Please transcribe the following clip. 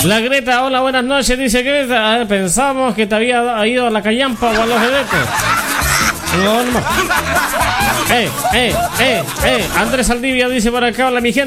La Greta, hola, buenas noches, dice Greta. Pensamos que te había ido a la callampa o a los vedetos. No, no. Andrés Saldivia dice por acá, hola mi gente.